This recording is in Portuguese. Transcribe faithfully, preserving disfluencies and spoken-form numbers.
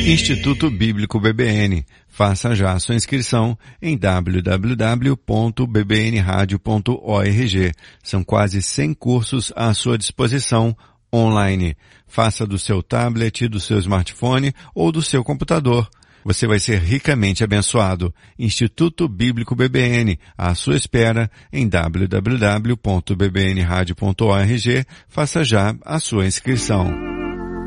Instituto Bíblico B B N. Faça já a sua inscrição em w w w ponto b b n radio ponto org. São quase cem cursos à sua disposição online. Faça do seu tablet, do seu smartphone ou do seu computador. Você vai ser ricamente abençoado. Instituto Bíblico B B N, à sua espera em w w w ponto b b n radio ponto org. Faça já a sua inscrição.